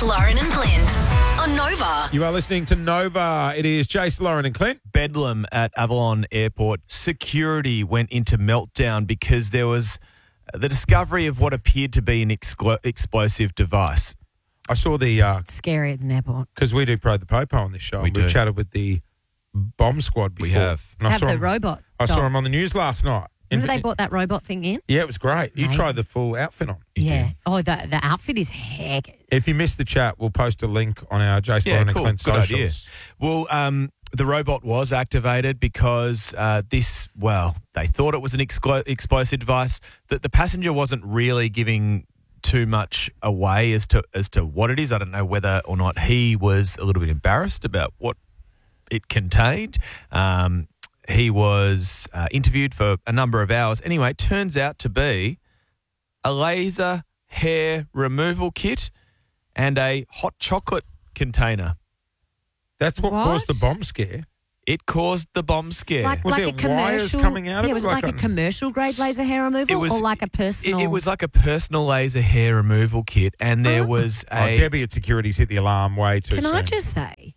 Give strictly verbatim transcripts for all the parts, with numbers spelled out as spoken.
Lauren and Clint on Nova. You are listening to Nova. It is Jace, Lauren and Clint. Bedlam at Avalon Airport. Security went into meltdown because there was the discovery of what appeared to be an exclo- explosive device. I saw the... uh Scary at an airport. Because we do Pro the Popo on this show. We and We've do. chatted with the bomb squad before. We have. And I Have saw the him- robot. I saw doll. him on the news last night. Remember In- they brought that robot thing in? Yeah, it was great. You Amazing. tried the full outfit on. Yeah. Oh, the the outfit is heck. If you missed the chat, we'll post a link on our Jace, Yeah, Lauren cool. and Clint Good socials. idea. Well, um, the robot was activated because uh, this, well, they thought it was an exclo- explosive device. That the passenger wasn't really giving too much away as to as to what it is. I don't know whether or not he was a little bit embarrassed about what it contained. Um, he was uh, interviewed for a number of hours. Anyway, it turns out to be a laser hair removal kit and a hot chocolate container. That's what, What? caused the bomb scare. It caused the bomb scare. Like, Was like there a wires commercial. coming out of yeah, it? was it Like like, a a- commercial grade laser hair removal, It was- or like a personal? It, it was like a personal laser hair removal kit, and there Oh. was Oh, a. Debbie at Security's hit the alarm way too Can soon. I just say,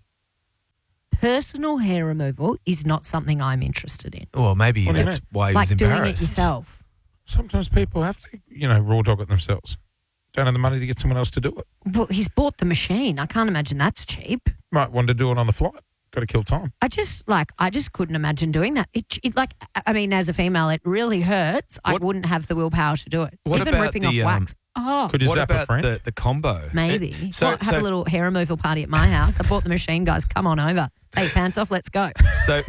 personal hair removal is not something I'm interested in. well, maybe What do you that's mean? why he Like was doing it embarrassed. yourself. Sometimes people have to, you know, raw dog it themselves. Don't have the money to get someone else to do it. Well, he's bought the machine. I can't imagine that's cheap. Might want to do it on the flight. Got to kill time. I just like I just couldn't imagine doing that. It, it like I mean, as a female, it really hurts. I What- wouldn't have the willpower to do it. What Even about ripping the, off um, wax. Oh, Could you What zap a about friend? the, the combo? maybe. Uh, So, Well, have so, a little hair removal party at my house. I bought the machine, guys. Come on over. Take your pants off. Let's go. so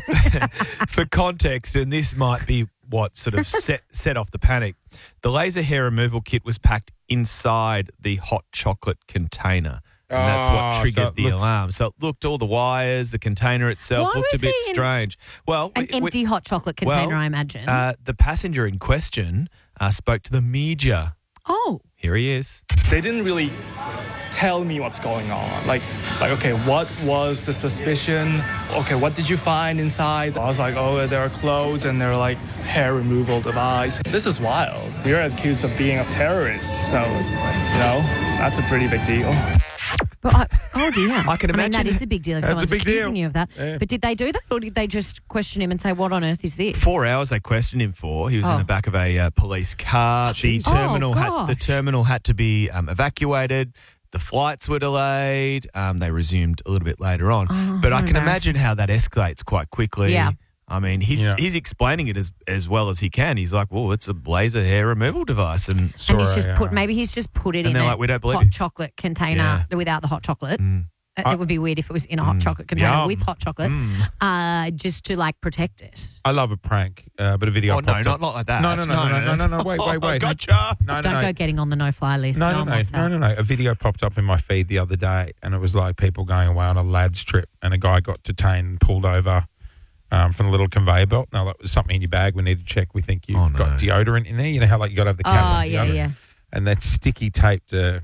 for context, and this might be what sort of set set off the panic, the laser hair removal kit was packed inside the hot chocolate container. And that's Oh, what so triggered it the looks- alarm. So it looked, all the wires, the container itself Why looked a was bit he in strange. Well, An we- we- empty hot chocolate container, well, I imagine. Uh, the passenger in question uh, spoke to the media. oh, Here he is. They didn't really tell me what's going on. Like, like, okay, what was the suspicion? Okay, what did you find inside? I was like, oh, there are clothes and there are like hair removal device. This is wild. We're accused of being a terrorist, so you know that's a pretty big deal. but I, oh dear. I can mean, that imagine- is a big deal if That's a someone's big accusing deal. you of that. Yeah. But did they do that, or did they just question him and say, "What on earth is this?" Four hours they questioned him for. He was in Oh. the back of a uh, police car. The Jeez. terminal Oh, had the gosh. terminal had to be um, evacuated. The flights were delayed. Um, they resumed a little bit later on. Oh, but I how can imagine how that escalates quite quickly. Yeah. I mean, he's Yeah. he's explaining it as as well as he can. He's like, "Well, it's a laser hair removal device," and And he's Sorry, just put uh, maybe he's just put it And in they're a like, "We don't believe hot you." chocolate container without the hot chocolate. Mm. Uh, I- it would be weird if it was in a hot chocolate container Yum. with hot chocolate, Mm. uh, just to like protect it. I love a prank, uh, but a video Oh no, popped not up. not like that. No, no, no, no, no, no, no, no, wait, wait, wait. Gotcha. No, no, Don't no. go getting on the no-fly list. No, No, no, one no, wants no, that. no, no. A video popped up in my feed the other day, and it was like people going away on a lads trip, and a guy got detained and pulled over um, from the little conveyor belt. Now, that was something in your bag. We need to check. We think you've Oh, no. got deodorant in there. You know how like you got to have the can Oh, of yeah, deodorant? yeah. And that sticky taped a,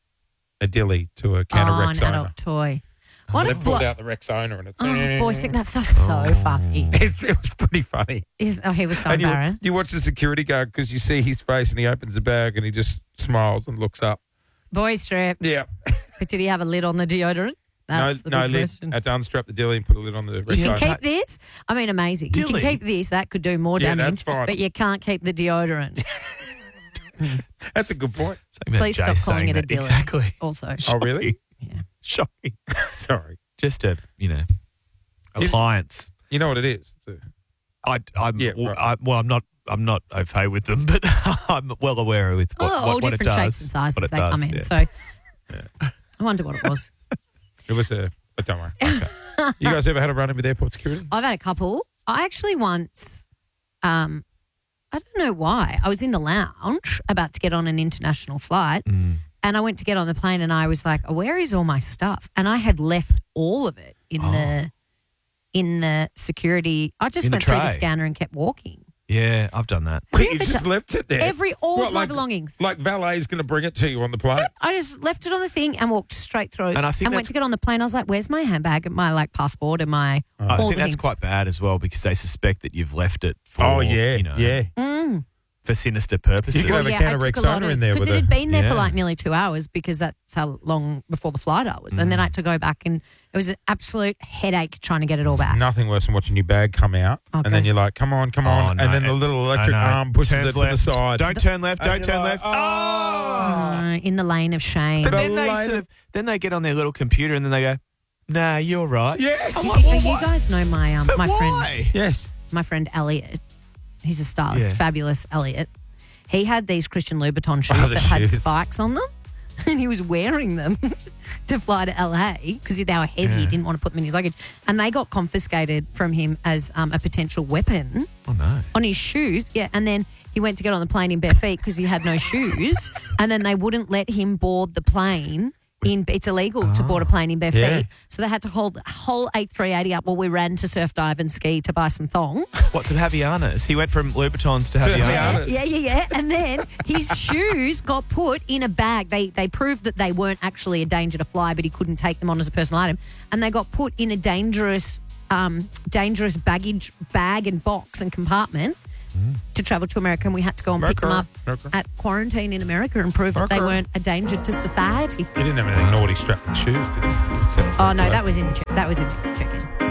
a dilly to a can oh, of an Rexona. adult toy. So What they a pulled blo- out the Rexona, and it's Oh, boys think that stuff's so Oh. funny. It, it was pretty funny. Is, oh, he was so and you, embarrassed. you watch the security guard because you see his face and he opens the bag and he just smiles and looks up. Boys trip. Yeah. But did he have a lid on the deodorant? That's no, the no big lid. question. Had to unstrap the dilly and put a lid on the You Rexona. can keep this. I mean, amazing. You Dilly? can keep this. That could do more Yeah, damage. that's fine. But you can't keep the deodorant. That's a good point. Something about Please stop Jay calling saying it a that. dilly. Exactly. Also, Oh, really? yeah. Shocking. Sorry. Just a you know Did- appliance. You know what it is? It's a- I, I'm Yeah, well, right. I, well, I'm not. I'm not au fait with them, but I'm well aware with what, oh, what, all what it different does. shapes and sizes what it they does, come in. yeah. So I wonder what it was. It was a. But don't worry. Okay. You guys ever had a run-in with airport security? I've had a couple. I actually once, um, I don't know why. I was in the lounge about to get on an international flight, Mm. and I went to get on the plane, and I was like, oh, "Where is all my stuff?" And I had left all of it in Oh. the in the security. I just In the went through the tray? scanner and kept walking. Yeah, I've done that. Wait, Yeah, you but just to- left it there. Every all What, of my like- belongings. Like valet's going to bring it to you on the plane. I just left it on the thing and walked straight through. And I think went that's- to get on the plane. I was like, "Where's my handbag and my like passport and my I all think the that's things?" quite bad as well because they suspect that you've left it for. Oh yeah, you know, yeah. Mm. for sinister purposes. You could have a can of I took a lot Rexona in there because with it had a- been there Yeah. for like nearly two hours because that's how long before the flight I was, and then I had to go back, and it was an absolute headache trying to get it all back. Nothing worse than watching your bag come out, Okay. and then you're like, "Come on, come Oh, on," no. and then the little electric I know. arm pushes Turns it to left. the side. Don't turn left. And Don't you're turn like, left. Oh! Uh, in the lane of shame. But The then they lane sort of- of then they get on their little computer and then they go, "Nah, you're right." Yes. I'm you, like, well, you why? guys know my um, But my why? friend Yes. my friend Elliot. He's a stylist, Yeah. fabulous Elliot. He had these Christian Louboutin shoes Oh, the that had shoes. spikes on them, and he was wearing them to fly to L A because they were heavy. He Yeah. didn't want to put them in his luggage, and they got confiscated from him as um, a potential weapon Oh no. on his shoes. Yeah, and then he went to get on the plane in bare feet because he had no shoes, and then they wouldn't let him board the plane. In, it's illegal to board a plane in bare Yeah. feet, so they had to hold the whole A three eighty up while we ran to surf, dive, and ski to buy some thongs. What, some Havaianas? He went from Louboutins to To Havaianas. Havaianas. Yeah, yeah, yeah. And then his shoes got put in a bag. They they proved that they weren't actually a danger to fly, but he couldn't take them on as a personal item. And they got put in a dangerous, um, dangerous baggage bag and box and compartment to travel to America. And we had to go and pick them up America. at quarantine in America and prove that they America. weren't a danger to society. You didn't have anything naughty strapped with shoes, did you? You said it Oh no, very that was in the che- that was in the check-in.